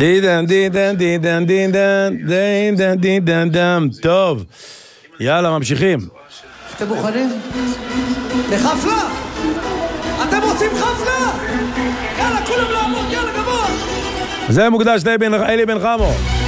דידן, דידן, דידן, דידן, דידן, דידן, דם. טוב, יאללה, ממשיכים. אתם מוכנים? לחפלה! אתם רוצים חפלה? יאללה, כולם לעמוד, יאללה, גבוה! זה מוקדש לאלי בן חמו.